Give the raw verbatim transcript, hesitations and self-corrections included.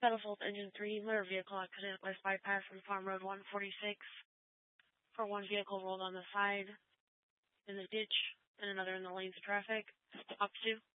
Battlefield Engine three, motor vehicle accident, west bypass on Farm Road one forty-six. For one vehicle rolled on the side in the ditch and another in the lanes of traffic. Ops two.